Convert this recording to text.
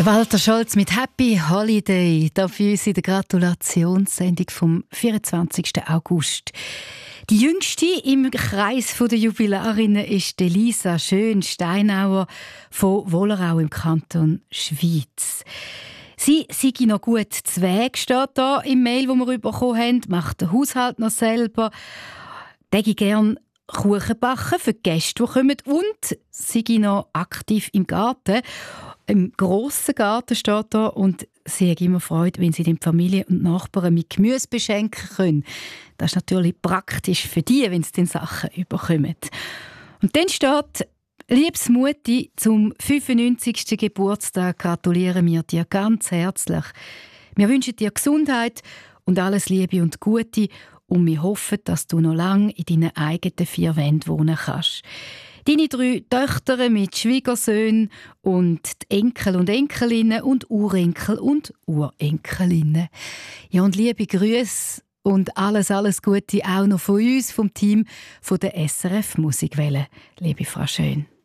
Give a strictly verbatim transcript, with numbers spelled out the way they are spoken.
Walter Scholz mit «Happy Holiday», da für uns in der Gratulationssendung vom vierundzwanzigsten August. Die jüngste im Kreis der Jubilarinnen ist Lisa Schön-Steinauer von Wollerau im Kanton Schwyz. Sie sei noch gut zu Weg, steht da im Mail, das wir bekommen haben, macht den Haushalt noch selber, täte gern Kuchen backen für die Gäste, die kommen, und sei noch aktiv im Garten. Im grossen Garten steht da, und sie hat immer Freude, wenn sie die Familie und Nachbarn mit Gemüse beschenken können. Das ist natürlich praktisch für die, wenn sie den Sachen überkommen. Und dann steht: Liebes Mutti, zum fünfundneunzigsten Geburtstag gratulieren wir dir ganz herzlich. Wir wünschen dir Gesundheit und alles Liebe und Gute, und wir hoffen, dass du noch lange in deinen eigenen vier Wänden wohnen kannst. Deine drei Töchter mit Schwiegersöhnen und die Enkel und Enkelinnen und Urenkel und Urenkelinnen. Ja, und liebe Grüße und alles, alles Gute auch noch von uns, vom Team von der S R F Musikwelle. Liebe Frau Schön.